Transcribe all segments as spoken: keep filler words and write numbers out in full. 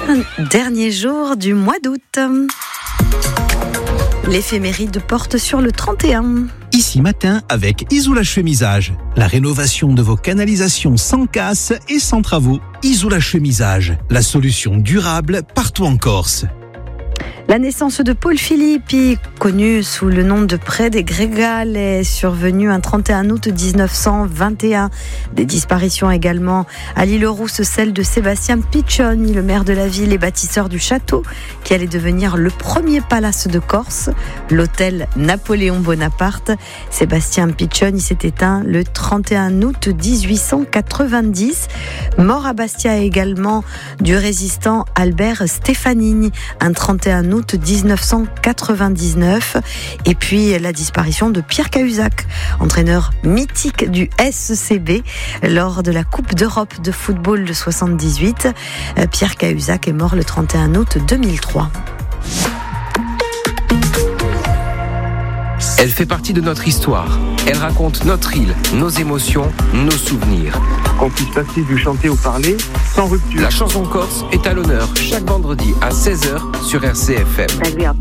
Dernier jour du mois d'août. L'éphéméride porte sur le trente et un. Ici matin avec Isola Chemisage. La rénovation de vos canalisations sans casse et sans travaux. Isola Chemisage, la solution durable partout en Corse. La naissance de Paul Filippi, connu sous le nom de Pré des Grégal, est survenue un trente et un août dix-neuf cent vingt et un. Des disparitions également à l'île Rousse, celle de Sébastien Piccioni, le maire de la ville et bâtisseur du château, qui allait devenir le premier palace de Corse, l'hôtel Napoléon Bonaparte. Sébastien Piccioni s'est éteint le trente et un août dix-huit cent quatre-vingt-dix. Mort à Bastia également du résistant Albert Stefanini, un trente et un août dix-neuf cent quatre-vingt-dix-neuf. Et puis la disparition de Pierre Cahuzac, entraîneur mythique du S C B lors de la Coupe d'Europe de football de soixante-dix-huit. Pierre Cahuzac est mort le trente et un août deux mille trois. Elle fait partie de notre histoire. Elle raconte notre île, nos émotions, nos souvenirs. Qu'on puisse passer du chanter au parler sans rupture. La chanson corse est à l'honneur chaque vendredi à seize heures sur R C F M.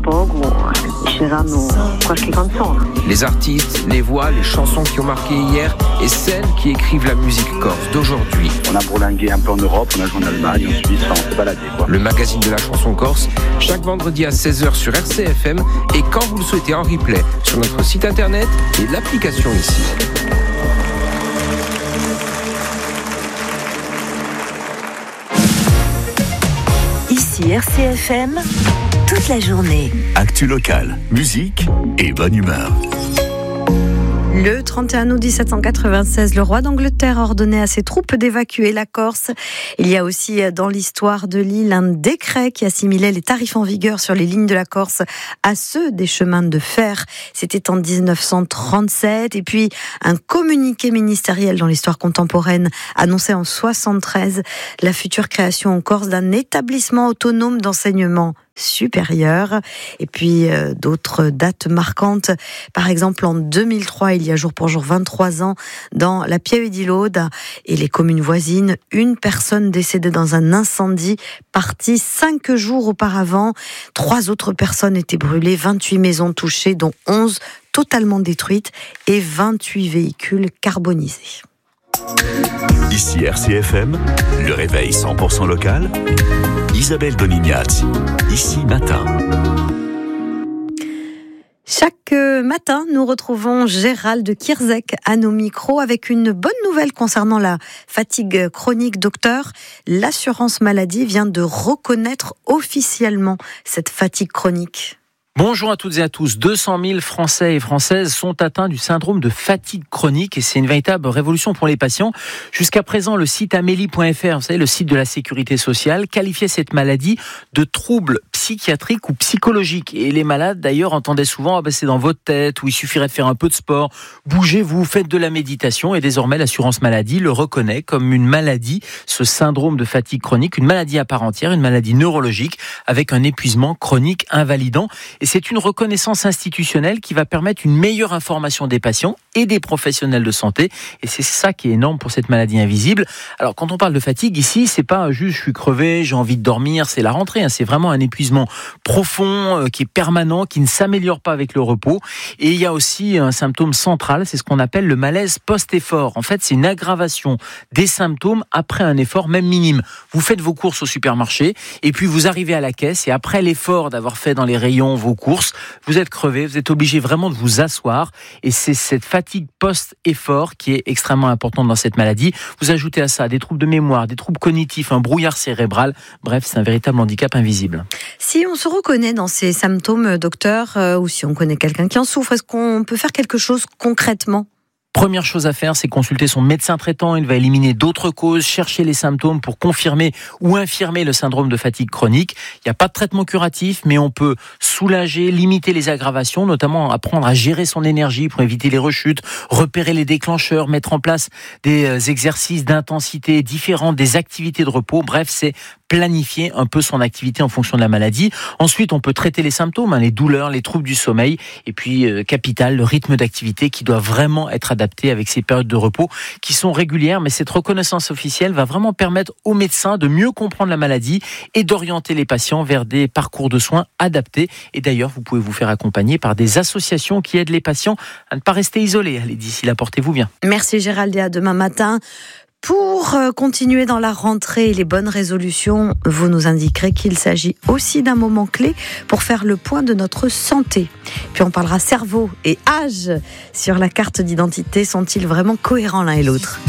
Les artistes, les voix, les chansons qui ont marqué hier et celles qui écrivent la musique corse d'aujourd'hui. On a bourlingué un peu en Europe, on a joué en Allemagne, en Suisse, enfin, on s'est baladé, quoi. Le magazine de la chanson corse, chaque vendredi à seize heures sur R C F M et quand vous le souhaitez en replay sur notre site internet et l'application ici. Ici R C F M, toute la journée. Actu locale, musique et bonne humeur. Le trente et un août dix-sept cent quatre-vingt-seize, le roi d'Angleterre a ordonné à ses troupes d'évacuer la Corse. Il y a aussi dans l'histoire de l'île un décret qui assimilait les tarifs en vigueur sur les lignes de la Corse à ceux des chemins de fer. C'était en dix-neuf cent trente-sept. Et puis un communiqué ministériel dans l'histoire contemporaine annonçait en soixante-treize la future création en Corse d'un établissement autonome d'enseignement supérieur. Et puis euh, d'autres dates marquantes, par exemple en deux mille trois, il y a jour pour jour vingt-trois ans, dans la Pieve di Lode et les communes voisines, une personne décédée dans un incendie parti cinq jours auparavant. Trois autres personnes étaient brûlées, vingt-huit maisons touchées, dont onze totalement détruites et vingt-huit véhicules carbonisés. Ici R C F M, le réveil cent pour cent local. Isabelle Donignazzi, ici matin. Chaque matin, nous retrouvons Gérald Kierzek à nos micros avec une bonne nouvelle concernant la fatigue chronique. Docteur, l'assurance maladie vient de reconnaître officiellement cette fatigue chronique. Bonjour à toutes et à tous. deux cent mille Français et Françaises sont atteints du syndrome de fatigue chronique et c'est une véritable révolution pour les patients. Jusqu'à présent, le site amélie point f r, vous savez, le site de la sécurité sociale, qualifiait cette maladie de trouble psychiatrique ou psychologique. Et les malades, d'ailleurs, entendaient souvent, ah ben c'est dans votre tête, ou il suffirait de faire un peu de sport, bougez-vous, faites de la méditation. Et désormais, l'assurance maladie le reconnaît comme une maladie, ce syndrome de fatigue chronique, une maladie à part entière, une maladie neurologique avec un épuisement chronique invalidant. Et c'est une reconnaissance institutionnelle qui va permettre une meilleure information des patients et des professionnels de santé. Et c'est ça qui est énorme pour cette maladie invisible. Alors, quand on parle de fatigue, ici, c'est pas juste je suis crevé, j'ai envie de dormir, c'est la rentrée. Hein. C'est vraiment un épuisement profond, euh, qui est permanent, qui ne s'améliore pas avec le repos. Et il y a aussi un symptôme central, c'est ce qu'on appelle le malaise post-effort. En fait, c'est une aggravation des symptômes après un effort, même minime. Vous faites vos courses au supermarché et puis vous arrivez à la caisse et après l'effort d'avoir fait dans les rayons vos courses, vous êtes crevé, vous êtes obligé vraiment de vous asseoir et c'est cette fatigue post-effort qui est extrêmement importante dans cette maladie. Vous ajoutez à ça des troubles de mémoire, des troubles cognitifs, un brouillard cérébral, bref, c'est un véritable handicap invisible. Si on se reconnaît dans ces symptômes, docteur, euh, ou si on connaît quelqu'un qui en souffre, est-ce qu'on peut faire quelque chose concrètement ? Première chose à faire, c'est consulter son médecin traitant. Il va éliminer d'autres causes, chercher les symptômes pour confirmer ou infirmer le syndrome de fatigue chronique. Il n'y a pas de traitement curatif, mais on peut soulager, limiter les aggravations, notamment apprendre à gérer son énergie pour éviter les rechutes, repérer les déclencheurs, mettre en place des exercices d'intensité différents, des activités de repos. Bref, c'est planifier un peu son activité en fonction de la maladie. Ensuite, on peut traiter les symptômes, hein, les douleurs, les troubles du sommeil. Et puis, euh, capital, le rythme d'activité qui doit vraiment être adapté adaptée avec ces périodes de repos qui sont régulières. Mais cette reconnaissance officielle va vraiment permettre aux médecins de mieux comprendre la maladie et d'orienter les patients vers des parcours de soins adaptés. Et d'ailleurs, vous pouvez vous faire accompagner par des associations qui aident les patients à ne pas rester isolés. Allez, d'ici là, portez-vous bien. Merci Gérald et à demain matin. Pour continuer dans la rentrée et les bonnes résolutions, vous nous indiquerez qu'il s'agit aussi d'un moment clé pour faire le point de notre santé. Puis on parlera cerveau et âge sur la carte d'identité. Sont-ils vraiment cohérents l'un et l'autre ?